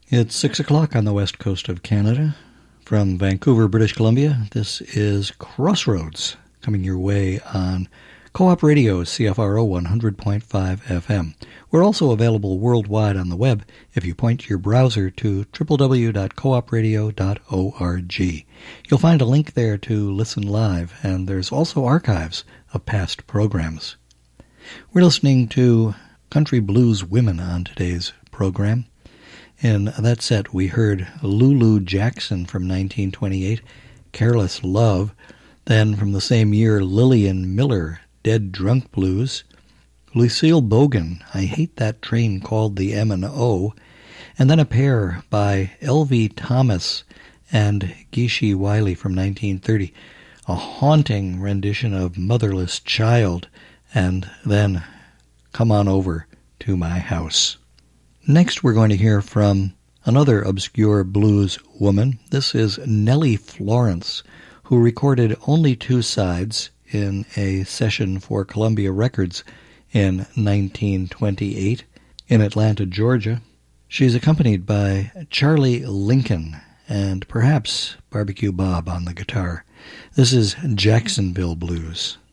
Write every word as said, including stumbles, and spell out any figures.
It's six o'clock on the west coast of Canada. From Vancouver, British Columbia, this is Crossroads, coming your way on Co-op Radio, C F R O one hundred point five F M. We're also available worldwide on the web if you point your browser to w w w dot co op radio dot org. You'll find a link there to listen live, and there's also archives of past programs. We're listening to Country Blues Women on today's program. In that set, we heard Lulu Jackson from nineteen twenty-eight, Careless Love. Then from the same year, Lillian Miller, Dead Drunk Blues. Lucille Bogan, I Hate That Train Called the M and O. And then a pair by Elvie Thomas and Gishi Wiley from nineteen thirty, a haunting rendition of Motherless Child, and then Come On Over to My House. Next, we're going to hear from another obscure blues woman. This is Nellie Florence, who recorded only two sides in a session for Columbia Records in nineteen twenty-eight in Atlanta, Georgia. She's accompanied by Charlie Lincoln and perhaps Barbecue Bob on the guitar. This is Jacksonville Blues.